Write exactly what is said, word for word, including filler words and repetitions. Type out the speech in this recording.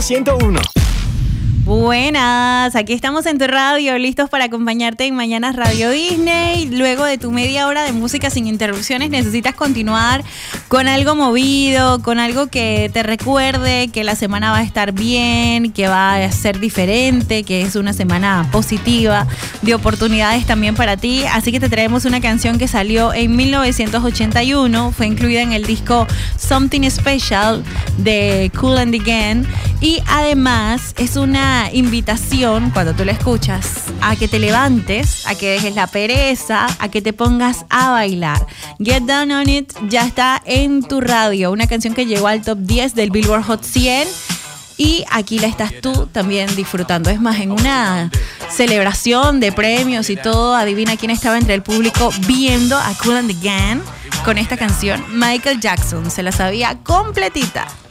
punto ciento uno. Buenas, aquí estamos en tu radio, listos para acompañarte en Mañanas Radio Disney. Luego de tu media hora de música sin interrupciones, necesitas continuar con algo movido, con algo que te recuerde que la semana va a estar bien, que va a ser diferente, que es una semana positiva, de oportunidades también para ti. Así que te traemos una canción que salió en mil novecientos ochenta y uno, fue incluida en el disco Something Special de Kool and the Gang, y además es una invitación, cuando tú la escuchas, a que te levantes, a que dejes la pereza, a que te pongas a bailar. Get Down on It ya está en tu radio, una canción que llegó al top diez del Billboard Hot cien, y aquí la estás tú también disfrutando. Es más, en una celebración de premios y todo, adivina quién estaba entre el público viendo a Kool and the Gang con esta canción. Michael Jackson se la sabía completita.